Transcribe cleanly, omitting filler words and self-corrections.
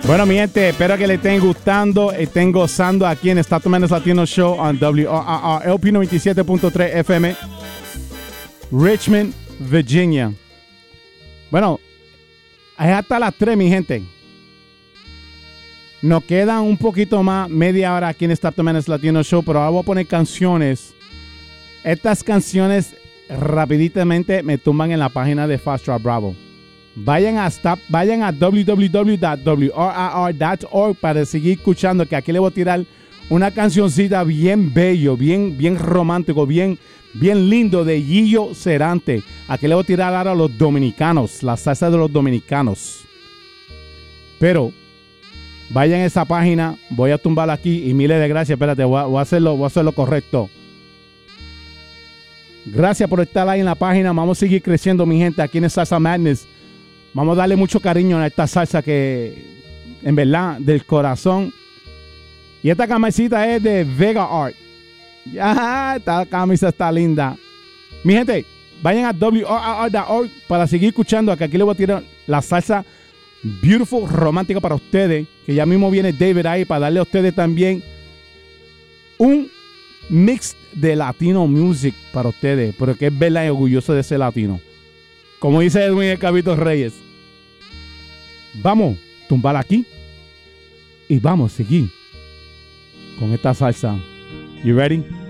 Bueno, mi gente, espero que les estén gustando, estén gozando aquí en Status Menace Latino Show on WRRR LP 97.3 FM, Richmond, Virginia. Bueno, es hasta las 3, mi gente. Nos quedan un poquito más, media hora aquí en Status Menace Latino Show, pero ahora voy a poner canciones. Estas canciones rapiditamente me tumban en la página de Fast Track Bravo. Vayan a www.wrr.org para seguir escuchando, que aquí le voy a tirar una cancioncita bien bello, bien romántico, bien lindo de Gillo Serante. Aquí le voy a tirar ahora a los dominicanos, la salsa de los dominicanos. Pero vayan a esa página, voy a tumbar aquí y miles de gracias. Espérate, voy a hacerlo correcto. Gracias por estar ahí en la página. Vamos a seguir creciendo, mi gente, aquí en Salsa Madness. Vamos a darle mucho cariño a esta salsa que, en verdad, del corazón. Y esta camisita es de Vega Art. Ya, esta camisa está linda. Mi gente, vayan a wrr.org para seguir escuchando. Que aquí les voy a tirar la salsa beautiful, romántica para ustedes. Que ya mismo viene David ahí para darle a ustedes también un mix de latino music para ustedes. Porque es verdad y orgulloso de ser latino. Como dice Edwin el Cabito Reyes. Vamos a tumbar aquí. Y vamos a seguir con esta salsa. You ready?